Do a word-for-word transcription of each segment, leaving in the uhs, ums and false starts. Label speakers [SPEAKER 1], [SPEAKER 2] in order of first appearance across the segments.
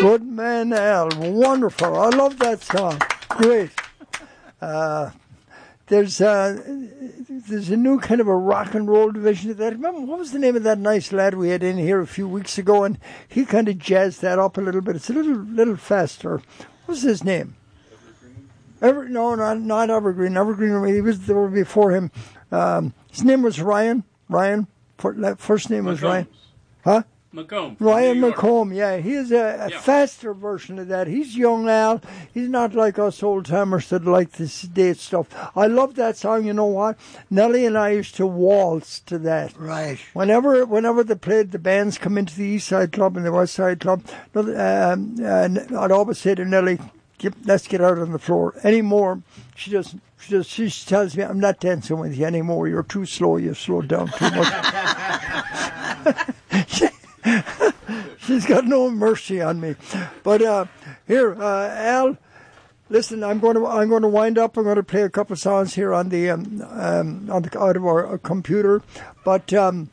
[SPEAKER 1] Good man, Al. Wonderful. I love that song. Great. Uh, there's uh, there's a new kind of a rock and roll division of that. Remember, what was the name of that nice lad we had in here a few weeks ago? And he kind of jazzed that up a little bit. It's a little little faster. What's his name? Ever, no, not not Evergreen. Evergreen, he was there before him. Um, his name was Ryan. Ryan. First name was
[SPEAKER 2] McCombs.
[SPEAKER 1] Ryan. Huh?
[SPEAKER 2] McComb.
[SPEAKER 1] Ryan McComb, yeah. He is a, a
[SPEAKER 2] Yeah.
[SPEAKER 1] faster version of that. He's young Al. He's not like us old-timers that like the sedate stuff. I love that song. You know what? Nellie and I used to waltz to that.
[SPEAKER 3] Right.
[SPEAKER 1] Whenever whenever they played, the bands come into the East Side Club and the West Side Club, um, and I'd always say to Nellie, Get, let's get out on the floor. Anymore, she doesn't. She just she tells me, I'm not dancing with you anymore. You're too slow. You've slowed down too much. she, she's got no mercy on me. But uh, here, uh, Al, listen. I'm going to I'm going to wind up. I'm going to play a couple of songs here on the um, um, on the out of our uh, computer. But um,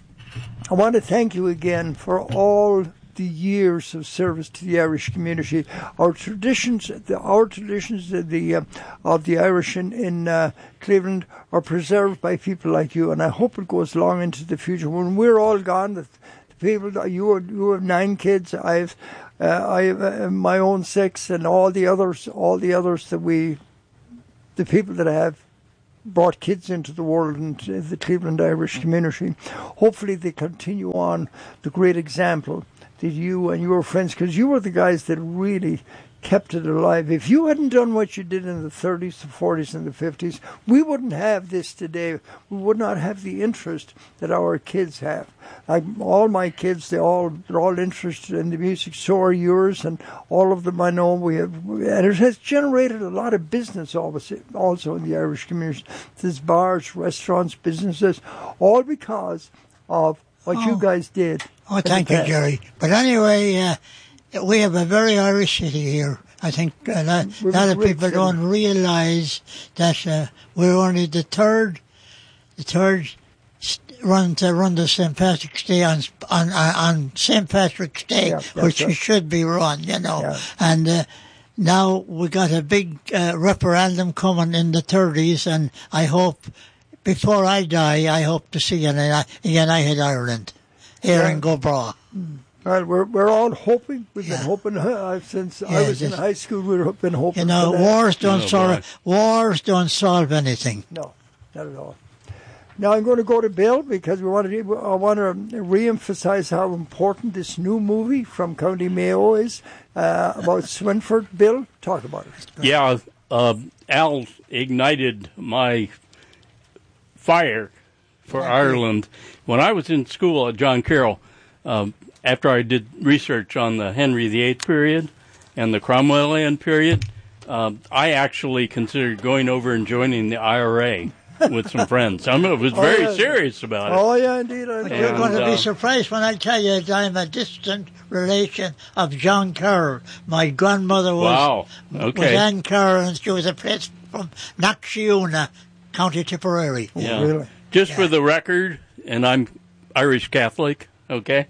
[SPEAKER 1] I want to thank you again for all the years of service to the Irish community. Our traditions, the, our traditions of the uh, of the Irish in, in uh, Cleveland are preserved by people like you, and I hope it goes long into the future. When we're all gone, the, the people that you are, you have nine kids, I've uh, I have uh, my own six, and all the others, all the others that we, the people that I have brought kids into the world and the Cleveland Irish community. Hopefully, they continue on the great example that you and your friends, because you were the guys that really kept it alive. If you hadn't done what you did in the thirties, the forties, and the fifties, we wouldn't have this today. We would not have the interest that our kids have. Like all my kids, they all they're all interested in the music. So are yours, and all of them I know. We have, and it has generated a lot of business also, also in the Irish community. There's bars, restaurants, businesses, all because of what
[SPEAKER 3] Oh.
[SPEAKER 1] you guys did.
[SPEAKER 3] Oh, thank you, Jerry. But anyway, uh, we have a very Irish city here. I think a lot,
[SPEAKER 1] We're
[SPEAKER 3] lot
[SPEAKER 1] a
[SPEAKER 3] of
[SPEAKER 1] great
[SPEAKER 3] people
[SPEAKER 1] city.
[SPEAKER 3] don't realise that uh, we're only the third, the third st- run to run the Saint Patrick's Day on on on Saint Patrick's Day,
[SPEAKER 1] Yeah, that's
[SPEAKER 3] which
[SPEAKER 1] right.
[SPEAKER 3] it should be run, you know.
[SPEAKER 1] Yeah.
[SPEAKER 3] And uh, now we got a big uh, referendum coming in the thirties, and I hope before I die, I hope to see in a United Ireland here
[SPEAKER 1] Yeah.
[SPEAKER 3] in Gobra.
[SPEAKER 1] Well, we're we're all hoping. We've
[SPEAKER 3] Yeah.
[SPEAKER 1] been hoping uh, since I
[SPEAKER 3] Yeah,
[SPEAKER 1] was in
[SPEAKER 3] just-
[SPEAKER 1] high school. We've been hoping.
[SPEAKER 3] You know,
[SPEAKER 1] for that.
[SPEAKER 3] wars don't
[SPEAKER 2] Oh,
[SPEAKER 3] solve
[SPEAKER 2] boy.
[SPEAKER 3] wars don't solve anything.
[SPEAKER 1] No, not at all. Now I'm going to go to Bill because we want to. I want to re-emphasize how important this new movie from County Mayo is uh, about Swinford. Bill, talk about it.
[SPEAKER 2] Yeah, uh, Al ignited my fire for Ireland. When I was in school at John Carroll, um, after I did research on the Henry the Eighth period and the Cromwellian period, um, I actually considered going over and joining the I R A with some friends. I mean, I was
[SPEAKER 1] Oh,
[SPEAKER 2] very
[SPEAKER 1] yeah.
[SPEAKER 2] serious about it.
[SPEAKER 1] Oh yeah, indeed. I
[SPEAKER 3] But
[SPEAKER 1] know.
[SPEAKER 3] you're
[SPEAKER 2] And,
[SPEAKER 3] going to
[SPEAKER 2] uh,
[SPEAKER 3] be surprised when I tell you that I'm a distant relation of John Carroll. My grandmother was,
[SPEAKER 2] Wow.
[SPEAKER 3] was
[SPEAKER 2] Okay.
[SPEAKER 3] Anne Carroll, and she was a place from Knockshiona, County Tipperary.
[SPEAKER 2] Yeah.
[SPEAKER 1] Really?
[SPEAKER 2] Just
[SPEAKER 3] Yeah.
[SPEAKER 2] for the record, and I'm Irish Catholic, okay?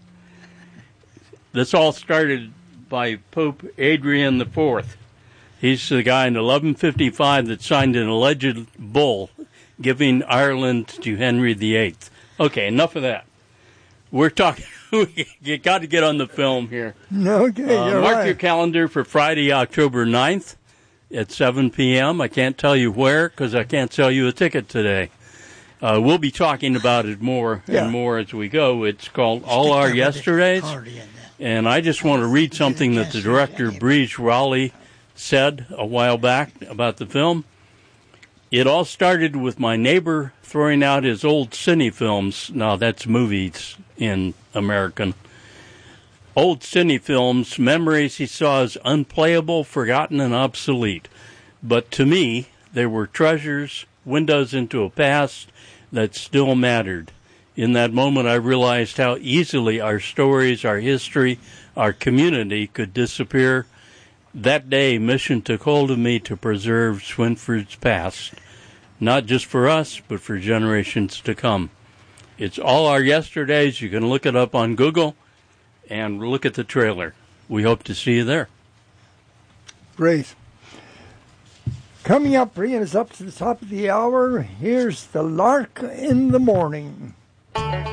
[SPEAKER 2] This all started by Pope Adrian the Fourth. He's the guy in eleven fifty-five that signed an alleged bull giving Ireland to Henry the Eighth. Okay, enough of that. We're talking, you got to get on the film here.
[SPEAKER 1] Okay,
[SPEAKER 2] Uh,
[SPEAKER 1] you're
[SPEAKER 2] mark
[SPEAKER 1] right.
[SPEAKER 2] your calendar for Friday, October ninth at seven p.m. I can't tell you where because I can't sell you a ticket today. Uh, we'll be talking about it more
[SPEAKER 1] Yeah.
[SPEAKER 2] and more as we go. It's called All Our Yesterdays. And I just want to read something that the director, Breege Rowley, said a while back about the film. It all started with my neighbor throwing out his old cine films. Now, that's movies in American. Old cine films, memories he saw as unplayable, forgotten, and obsolete. But to me, they were treasures, windows into a past that still mattered. In that moment, I realized how easily our stories, our history, our community could disappear. That day, mission took hold of me to preserve Swinford's past, not just for us, but for generations to come. It's All Our Yesterdays. You can look it up on Google and look at the trailer. we hope to see you there.
[SPEAKER 1] Great. Coming up, bringing us up to the top of the hour, here's The Lark in the Morning.